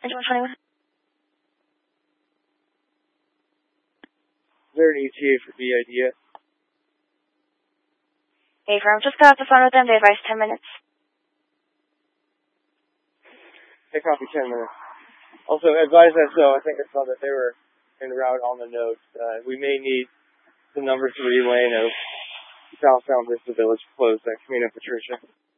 Engine 121. Is there an ETA for BID yet? Hey, firm. Just got off the phone with them. They advised 10 minutes. They copy 10 minutes. Also, advise SO, I think I saw that they were en route on the notes. We may need the number 3 lane of southbound Vista Village closed at Camino Patricia.